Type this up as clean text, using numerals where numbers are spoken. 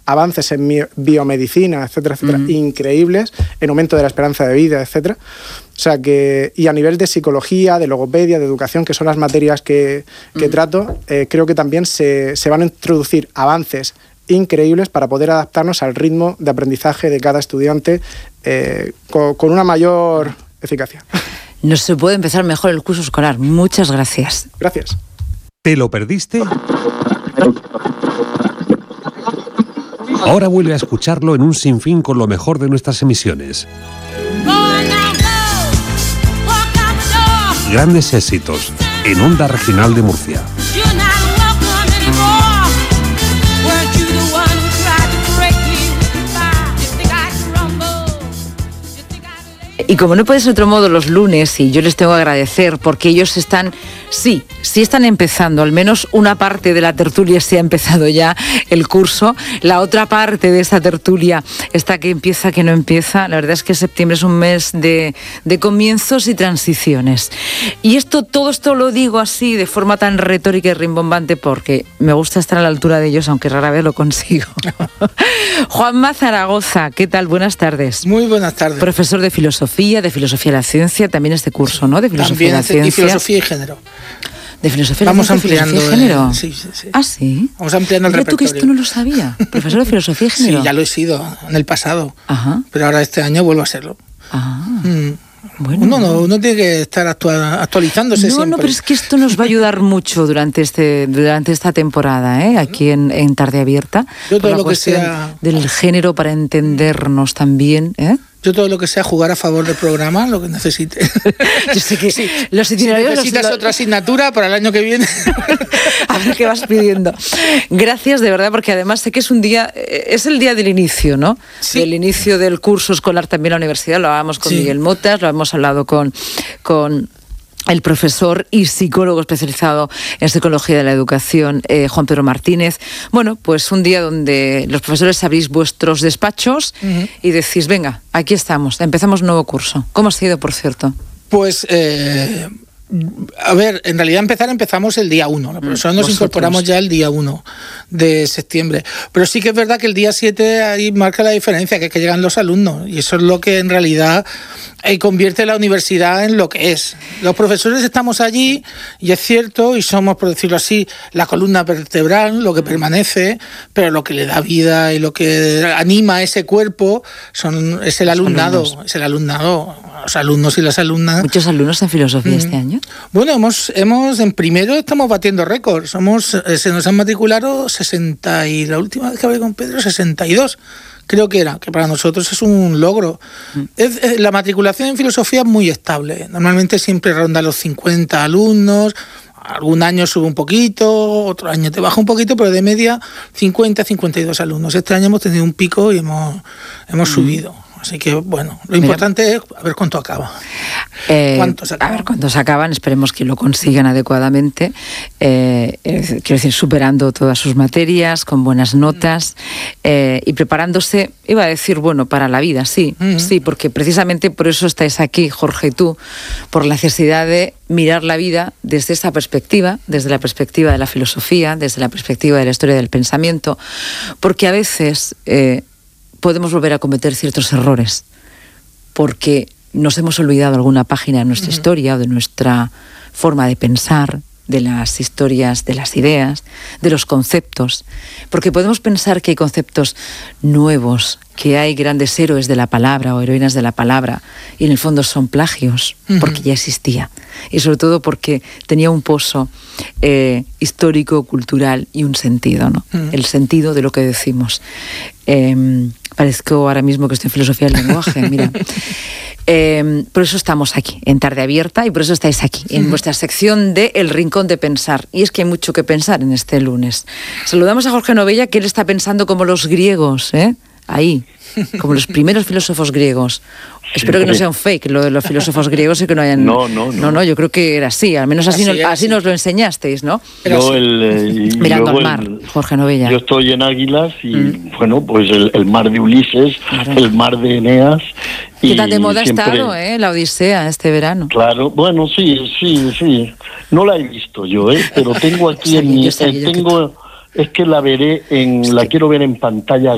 avances en biomedicina, etcétera, etcétera, increíbles, en aumento de la esperanza de vida, etcétera. O sea que, y a nivel de psicología, de logopedia, de educación, que son las materias que trato, creo que también se van a introducir avances increíbles para poder adaptarnos al ritmo de aprendizaje de cada estudiante con una mayor eficacia. No se puede empezar mejor el curso escolar. Muchas gracias. Gracias. ¿Te lo perdiste? Ahora vuelve a escucharlo en un sinfín con lo mejor de nuestras emisiones. Grandes éxitos en Onda Regional de Murcia. Y como no puede ser de otro modo los lunes, y yo les tengo que agradecer porque ellos están, sí están empezando, al menos una parte de la tertulia se ha empezado ya el curso, la otra parte de esta tertulia está que empieza, que no empieza. La verdad es que septiembre es un mes de comienzos y transiciones. Y todo esto lo digo así de forma tan retórica y rimbombante porque me gusta estar a la altura de ellos, aunque rara vez lo consigo. Juanma Zaragoza, ¿qué tal? Buenas tardes. Muy buenas tardes. Profesor de filosofía de la ciencia, también este curso, ¿no? De filosofía de la ciencia. Y filosofía y género. De filosofía de la Vamos ciencia, ampliando. Filosofía y género. Sí. ¿Ah, sí? Vamos ampliando el Mira, repertorio. tú que esto no lo sabía. Profesor de filosofía y género. Sí, ya lo he sido en el pasado. Ajá. Pero ahora este año vuelvo a serlo. Bueno. Uno tiene que estar actualizándose siempre. No, pero es que esto nos va a ayudar mucho durante esta temporada, aquí en Tarde Abierta. Yo todo por la lo que cuestión sea del género para entendernos también, Yo todo lo que sea jugar a favor del programa, lo que necesite. Yo sé que sí. los itinerarios... Si necesitas otra asignatura para el año que viene. A ver qué vas pidiendo. Gracias, de verdad, porque además sé que es el día del inicio, ¿no? Sí. Del inicio del curso escolar también en la universidad. Lo hablábamos con Miguel Motas, lo hemos hablado con el profesor y psicólogo especializado en psicología de la educación, Juan Pedro Martínez. Bueno, pues un día donde los profesores abrís vuestros despachos y decís, venga, aquí estamos, empezamos un nuevo curso. ¿Cómo ha sido, por cierto? Pues, a ver, en realidad empezamos el día 1. Los profesores nos incorporamos ya el día 1 de septiembre. Pero sí que es verdad que el día 7 ahí marca la diferencia, que es que llegan los alumnos. Y eso es lo que en realidad convierte la universidad en lo que es. Los profesores estamos allí, y es cierto, y somos, por decirlo así, la columna vertebral, lo que permanece, pero lo que le da vida y lo que anima a ese cuerpo es el alumnado. Es el alumnado, los alumnos y las alumnas. ¿Muchos alumnos en filosofía este año? Bueno, hemos en primero estamos batiendo récords. Se nos han matriculado 60 y la última vez que hablé con Pedro, 62. Creo que para nosotros es un logro. La matriculación en filosofía es muy estable. Normalmente siempre ronda los 50 alumnos. Algún año sube un poquito, otro año te baja un poquito, pero de media 50, 52 alumnos. Este año hemos tenido un pico y hemos subido. Así que, bueno, lo importante es a ver cuánto acaba. ¿Cuántos acaban? A ver cuántos acaban, esperemos que lo consigan adecuadamente. Quiero decir, superando todas sus materias, con buenas notas y preparándose, iba a decir, bueno, para la vida, sí, porque precisamente por eso estáis aquí, Jorge y tú, por la necesidad de mirar la vida desde esa perspectiva, desde la perspectiva de la filosofía, desde la perspectiva de la historia del pensamiento, porque a veces podemos volver a cometer ciertos errores porque nos hemos olvidado alguna página de nuestra historia o de nuestra forma de pensar, de las historias, de las ideas, de los conceptos, porque podemos pensar que hay conceptos nuevos, que hay grandes héroes de la palabra o heroínas de la palabra, y en el fondo son plagios, porque ya existía, y sobre todo porque tenía un pozo histórico, cultural y un sentido, ¿no? El sentido de lo que decimos. Parezco ahora mismo que estoy en filosofía del lenguaje, mira. Por eso estamos aquí, en Tarde Abierta, y por eso estáis aquí, en vuestra sección de El Rincón de Pensar. Y es que hay mucho que pensar en este lunes. Saludamos a Jorge Novella, que él está pensando como los griegos, ahí, como los primeros filósofos griegos. Espero que no sea un fake lo de los filósofos griegos y que no hayan... No, yo creo que era así, al menos así nos lo enseñasteis, ¿no? Mirando al mar, Jorge Novella. Yo estoy en Águilas y, bueno, pues el mar de Ulises, el mar de Eneas... ¿Qué tan de moda ha estado, la Odisea, este verano? Claro, bueno, sí. No la he visto yo, pero tengo aquí en mi... Es que la quiero ver en pantalla